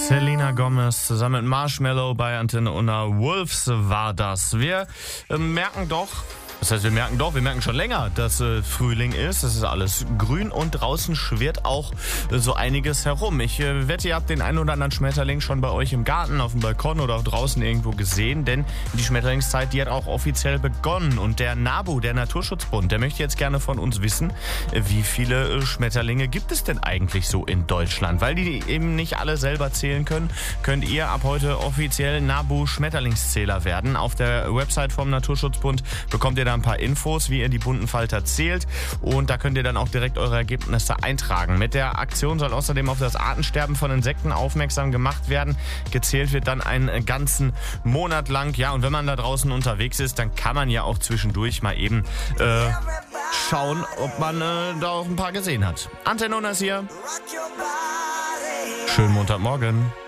Selena Gomez zusammen mit Marshmello bei Antenne Unna Wolves war das. Wir merken schon länger, dass Frühling ist. Es ist alles grün und draußen schwirrt auch so einiges herum. Ich wette, ihr habt den einen oder anderen Schmetterling schon bei euch im Garten, auf dem Balkon oder auch draußen irgendwo gesehen, denn die Schmetterlingszeit, die hat auch offiziell begonnen. Und der NABU, der Naturschutzbund, der möchte jetzt gerne von uns wissen, wie viele Schmetterlinge gibt es denn eigentlich so in Deutschland? Weil die eben nicht alle selber zählen können, könnt ihr ab heute offiziell NABU-Schmetterlingszähler werden. Auf der Website vom Naturschutzbund bekommt ihr da ein paar Infos, wie ihr die bunten Falter zählt, und da könnt ihr dann auch direkt eure Ergebnisse eintragen. Mit der Aktion soll außerdem auf das Artensterben von Insekten aufmerksam gemacht werden. Gezählt wird dann einen ganzen Monat lang. Ja, und wenn man da draußen unterwegs ist, dann kann man ja auch zwischendurch mal eben schauen, ob man da auch ein paar gesehen hat. Antenne Unna ist hier. Schönen Montagmorgen.